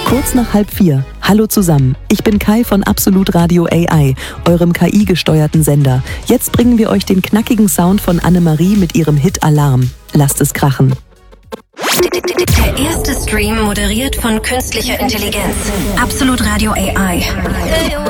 Kurz nach 3:30. Hallo zusammen, ich bin Kai von Absolut Radio AI, eurem KI-gesteuerten Sender. Jetzt bringen wir euch den knackigen Sound von Annemarie mit ihrem Hit Alarm. Lasst es krachen. Der erste Stream moderiert von künstlicher Intelligenz. Absolut Radio AI.